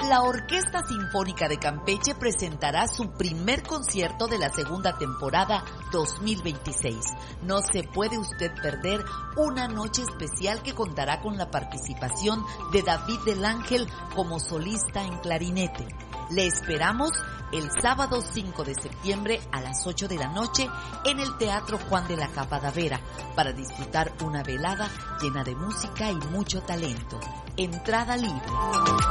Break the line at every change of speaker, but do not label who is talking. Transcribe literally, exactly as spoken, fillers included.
la Orquesta Sinfónica de Campeche presentará su primer concierto de la segunda temporada dos mil veintiséis. No se puede usted perder una noche especial que contará con la participación de David del Ángel como solista en clarinete. Le esperamos el sábado cinco de septiembre a las ocho de la noche en el Teatro Juan de la Capadavera para disfrutar una velada llena de música y mucho talento. Entrada libre.